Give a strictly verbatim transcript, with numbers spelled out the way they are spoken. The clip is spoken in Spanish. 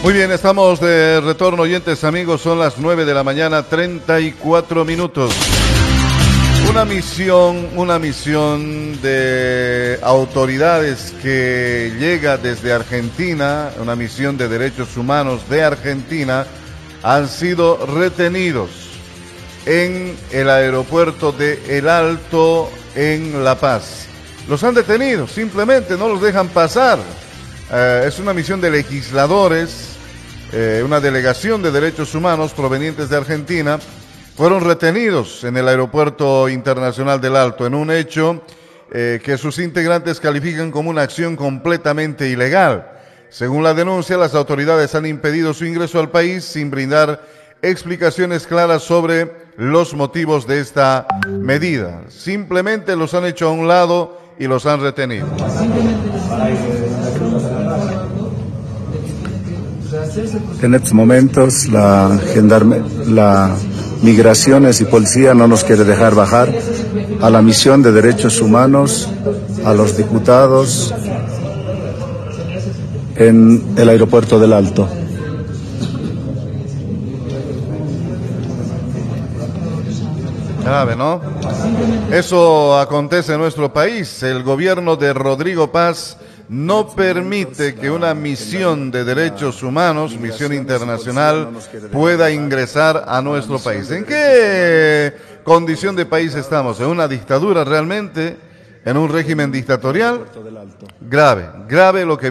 Muy bien, estamos de retorno, oyentes amigos, son las nueve de la mañana, treinta y cuatro minutos. Una misión, una misión de autoridades que llega desde Argentina, una misión de derechos humanos de Argentina, han sido retenidos en el aeropuerto de El Alto, en La Paz. Los han detenido, simplemente no los dejan pasar. Eh, es una misión de legisladores, eh, una delegación de derechos humanos provenientes de Argentina, fueron retenidos en el Aeropuerto Internacional del Alto en un hecho eh, que sus integrantes califican como una acción completamente ilegal. Según la denuncia, las autoridades han impedido su ingreso al país sin brindar explicaciones claras sobre los motivos de esta medida. Simplemente los han hecho a un lado y los han retenido. En estos momentos la gendarme, la Migraciones y Policía no nos quiere dejar bajar a la misión de derechos humanos, a los diputados en el aeropuerto del Alto. Grave, ¿no? Eso acontece en nuestro país. El gobierno de Rodrigo Paz no permite que una misión de derechos humanos, misión internacional, pueda ingresar a nuestro país. ¿En qué condición de país estamos? ¿En una dictadura realmente? ¿En un régimen dictatorial? Grave, grave lo que